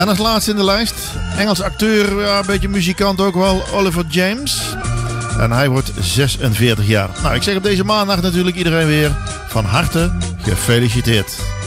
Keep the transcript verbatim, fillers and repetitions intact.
En als laatste in de lijst, Engels acteur, ja, een beetje muzikant ook wel, Oliver James. En hij wordt zesenveertig jaar. Nou, ik zeg op deze maandag natuurlijk iedereen weer van harte gefeliciteerd.